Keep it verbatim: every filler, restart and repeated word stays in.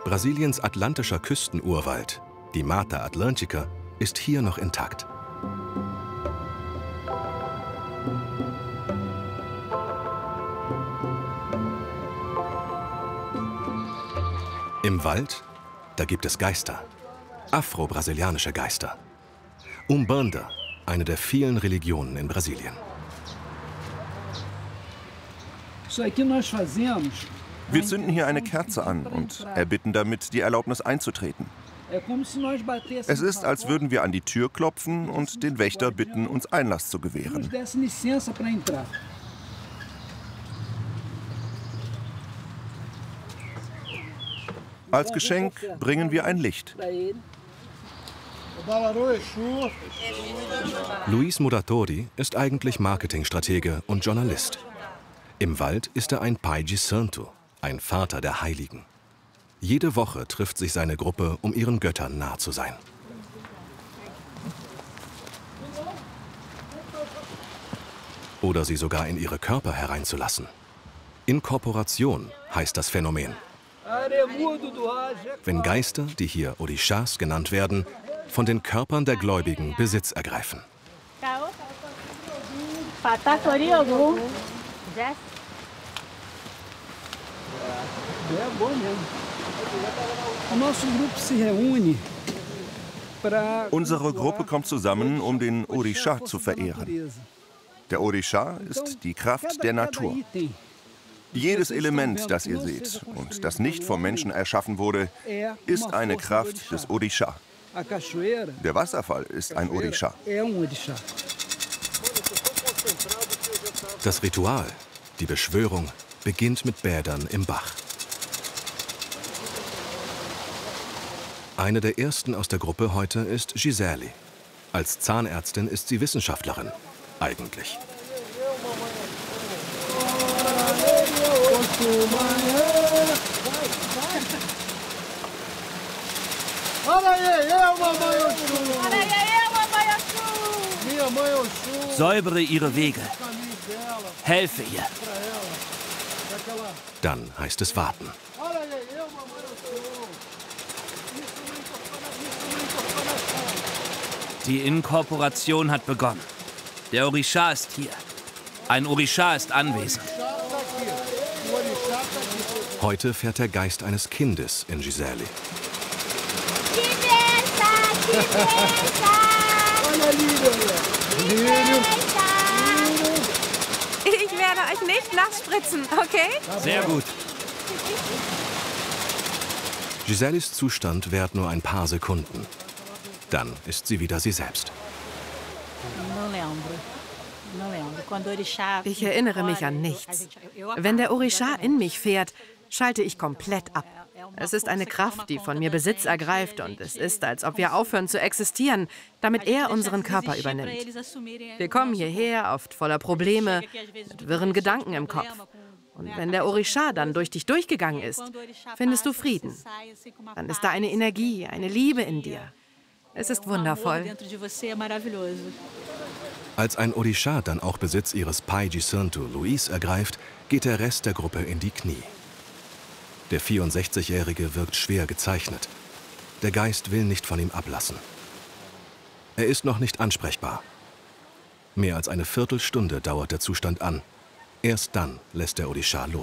Brasiliens atlantischer Küstenurwald, die Mata Atlântica, ist hier noch intakt. Im Wald, da gibt es Geister, afro-brasilianische Geister. Umbanda, eine der vielen Religionen in Brasilien. Wir zünden hier eine Kerze an und erbitten damit die Erlaubnis einzutreten. Es ist, als würden wir an die Tür klopfen und den Wächter bitten, uns Einlass zu gewähren. Als Geschenk bringen wir ein Licht. Luis Muratori ist eigentlich Marketingstratege und Journalist. Im Wald ist er ein Pai de Santo, ein Vater der Heiligen. Jede Woche trifft sich seine Gruppe, um ihren Göttern nah zu sein. Oder sie sogar in ihre Körper hereinzulassen. Inkorporation heißt das Phänomen. Wenn Geister, die hier Orixás genannt werden, von den Körpern der Gläubigen Besitz ergreifen. Unsere Gruppe kommt zusammen, um den Orixá zu verehren. Der Orixá ist die Kraft der Natur. Jedes Element, das ihr seht und das nicht vom Menschen erschaffen wurde, ist eine Kraft des Orixá. Der Wasserfall ist ein Orixá. Das Ritual, die Beschwörung, beginnt mit Bädern im Bach. Eine der ersten aus der Gruppe heute ist Gisele. Als Zahnärztin ist sie Wissenschaftlerin, eigentlich. Säubere ihre Wege. Helfe ihr. Dann heißt es warten. Die Inkorporation hat begonnen. Der Orixá ist hier. Ein Orixá ist anwesend. Heute fährt der Geist eines Kindes in Gisele. Ich werde euch nicht nachspritzen, okay? Sehr gut. Giseles Zustand währt nur ein paar Sekunden. Dann ist sie wieder sie selbst. Ich erinnere mich an nichts. Wenn der Orixá in mich fährt, schalte ich komplett ab. Es ist eine Kraft, die von mir Besitz ergreift, und es ist, als ob wir aufhören zu existieren, damit er unseren Körper übernimmt. Wir kommen hierher, oft voller Probleme, mit wirren Gedanken im Kopf. Und wenn der Orixá dann durch dich durchgegangen ist, findest du Frieden. Dann ist da eine Energie, eine Liebe in dir. Es ist wundervoll. Als ein Orixá dann auch Besitz ihres Pai de Santo Luis ergreift, geht der Rest der Gruppe in die Knie. Der vierundsechzigjährige wirkt schwer gezeichnet. Der Geist will nicht von ihm ablassen. Er ist noch nicht ansprechbar. Mehr als eine Viertelstunde dauert der Zustand an. Erst dann lässt der Orixá los.